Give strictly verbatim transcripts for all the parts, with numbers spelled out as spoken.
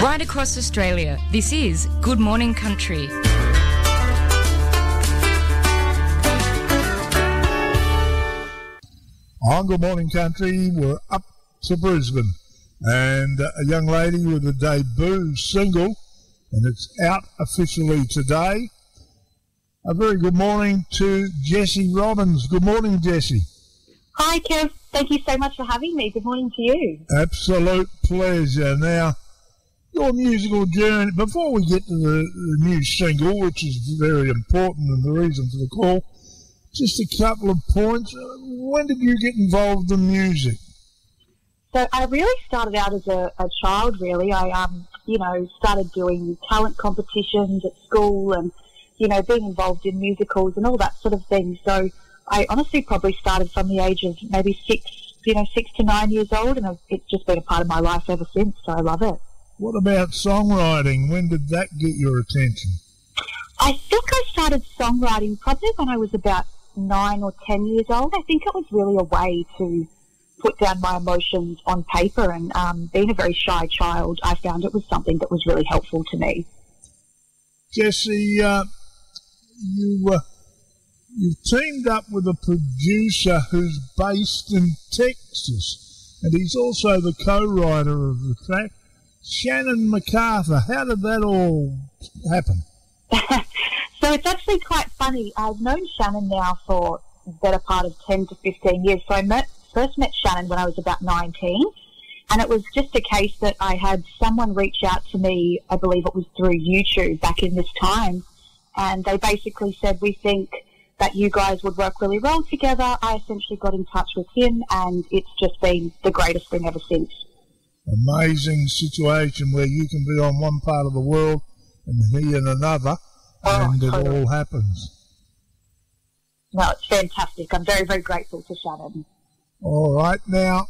Right across Australia, this is Good Morning Country. On Good Morning Country, we're up to Brisbane, and a young lady with a debut single, and it's out officially today. A very good morning to Jessie Robbins. Good morning, Jessie. Hi, Kev. Thank you so much for having me. Good morning to you. Absolute pleasure. Now, your musical journey, before we get to the, the new single, which is very important and the reason for the call, just a couple of points. When did you get involved in music? So I really started out as a, a child, really. I, um, you know, started doing talent competitions at school and, you know, being involved in musicals and all that sort of thing. So I honestly probably started from the age of maybe six, you know, six to nine years old, and it's just been a part of my life ever since, so I love it. What about songwriting? When did that get your attention? I think I started songwriting probably when I was about nine or ten years old. I think it was really a way to put down my emotions on paper, and um, being a very shy child, I found it was something that was really helpful to me. Jessie, uh, you, uh, you've teamed up with a producer who's based in Texas, and he's also the co-writer of the track, Shannon MacArthur. How did that all happen? So it's actually quite funny. I've known Shannon now for the better part of ten to fifteen years. So I met, first met Shannon when I was about nineteen, and it was just a case that I had someone reach out to me, I believe it was through YouTube back in this time, and they basically said, we think that you guys would work really well together. I essentially got in touch with him, and it's just been the greatest thing ever since. Amazing situation where you can be on one part of the world and he in another, oh, and totally. It all happens. No, it's fantastic. I'm very, very grateful to Shannon. All right. Now,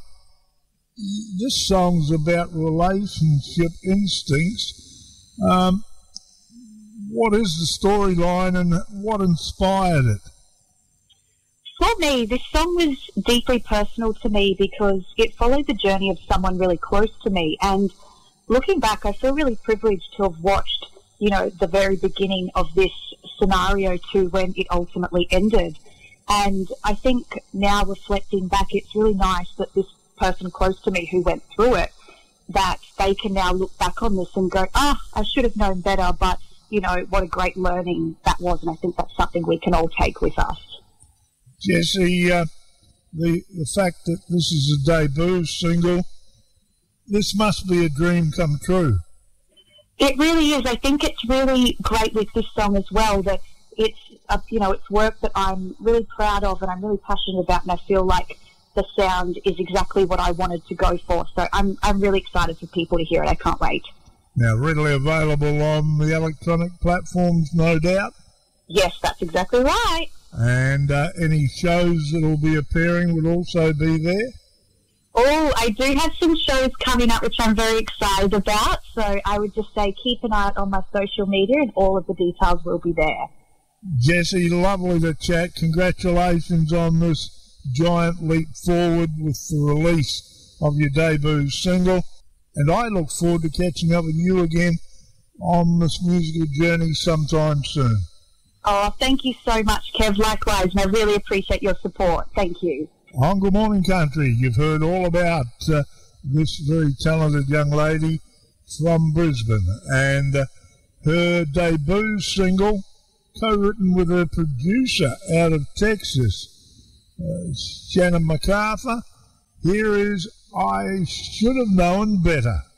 this song's about relationship instincts. Um, what is the storyline and what inspired it? For me, this song was deeply personal to me because it followed the journey of someone really close to me. And looking back, I feel really privileged to have watched, you know, the very beginning of this scenario to when it ultimately ended. And I think now reflecting back, it's really nice that this person close to me who went through it, that they can now look back on this and go, ah, I should have known better, but, you know, what a great learning that was. And I think that's something we can all take with us. Jessie, uh, the, the fact that this is a debut single, this must be a dream come true. It really is. I think it's really great with this song as well that it's, uh, you know, it's work that I'm really proud of and I'm really passionate about, and I feel like the sound is exactly what I wanted to go for. So I'm, I'm really excited for people to hear it. I can't wait. Now, readily available on the electronic platforms, no doubt? Yes, that's exactly right. And uh, any shows that will be appearing will also be there? Oh, I do have some shows coming up which I'm very excited about. So I would just say keep an eye out on my social media and all of the details will be there. Jessie, lovely to chat. Congratulations on this giant leap forward with the release of your debut single. And I look forward to catching up with you again on this musical journey sometime soon. Oh, thank you so much, Kev. Likewise, and I really appreciate your support. Thank you. On Good Morning Country, you've heard all about uh, this very talented young lady from Brisbane and uh, her debut single, co-written with her producer out of Texas, uh, Shannon MacArthur. Here is I Should Have Known Better.